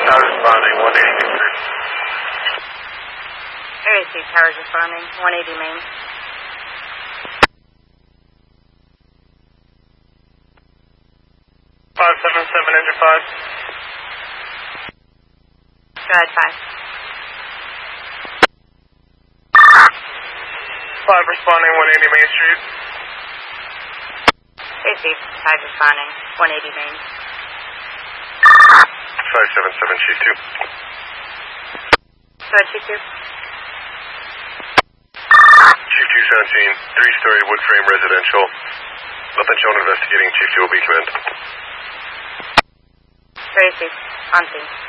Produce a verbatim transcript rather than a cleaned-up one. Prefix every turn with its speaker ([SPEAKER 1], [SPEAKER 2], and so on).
[SPEAKER 1] Tower responding, one eighty Main.
[SPEAKER 2] Area C Towers responding, one eighty Main.
[SPEAKER 1] five seven seven, engine five.
[SPEAKER 2] Go ahead, five.
[SPEAKER 1] five responding, one eighty Main Street.
[SPEAKER 2] Area C five responding, one eighty Main.
[SPEAKER 1] five seven seven, G two.
[SPEAKER 2] Go ahead, G two.
[SPEAKER 1] G two seventeen, three-story wood frame residential. Nothing shown investigating. Chief two will be command.
[SPEAKER 2] Area C, on scene.